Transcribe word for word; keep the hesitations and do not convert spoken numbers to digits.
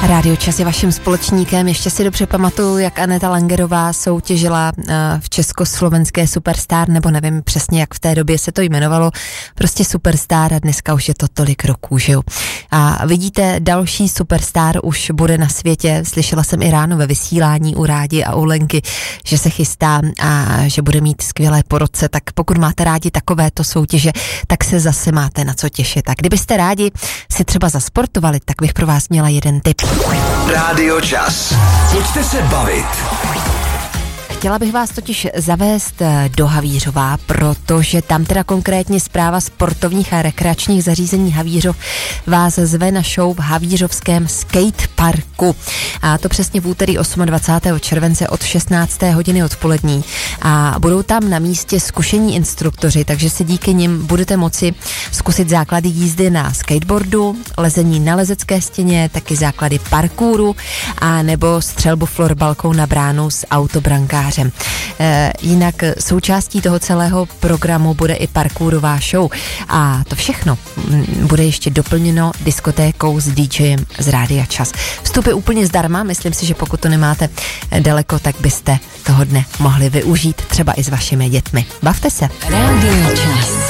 Rádio Čas je vaším společníkem. Ještě si dobře pamatuju, jak Aneta Langerová soutěžila v československé Superstar, nebo nevím přesně, jak v té době se to jmenovalo, prostě Superstar a dneska už je to tolik roků, že jo. A vidíte, další Superstar už bude na světě. Slyšela jsem i ráno ve vysílání u Rádi a u Lenky, že se chystá a že bude mít skvělé porodce, tak pokud máte rádi takovéto soutěže, tak se zase máte na co těšit. A kdybyste rádi si třeba zasportovali, tak bych pro vás měla jeden tip. Rádio Čas. Pojďte se bavit. Chtěla bych vás totiž zavést do Havířova, protože tam teda konkrétně Správa sportovních a rekreačních zařízení Havířov vás zve na show v Havířovském skateparku. A to přesně v úterý dvacátého osmého července od šestnácté hodiny odpolední. A budou tam na místě zkušení instruktoři, takže se díky nim budete moci zkusit základy jízdy na skateboardu, lezení na lezecké stěně, taky základy parkouru a nebo střelbu florbalkou na bránu s autobrankářem. E, jinak součástí toho celého programu bude i parkourová show a to všechno bude ještě doplněno diskotékou s DJem z Rádia Čas. Vstup je úplně zdarma, myslím si, že pokud to nemáte daleko, tak byste toho dne mohli využít třeba i s vašimi dětmi. Bavte se. Rádio Čas.